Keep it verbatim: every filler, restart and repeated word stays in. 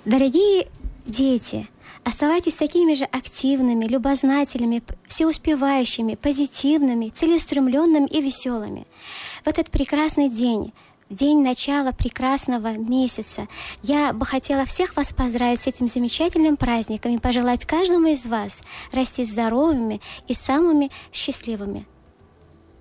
Дорогие дети, оставайтесь такими же активными, любознательными, всеуспевающими, позитивными, целеустремленными и веселыми. В этот прекрасный день, день начала прекрасного месяца, я бы хотела всех вас поздравить с этим замечательным праздником и пожелать каждому из вас расти здоровыми и самыми счастливыми.